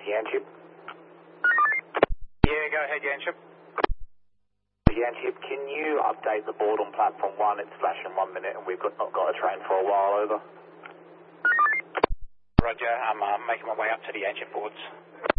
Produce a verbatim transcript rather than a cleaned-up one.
Yanship. Yeah, go ahead, Yanship. Yanship, can you update the board on platform one? It's flashing one minute and we've got, not got a train for a while over. Roger, I'm uh, making my way up to the Yanship boards.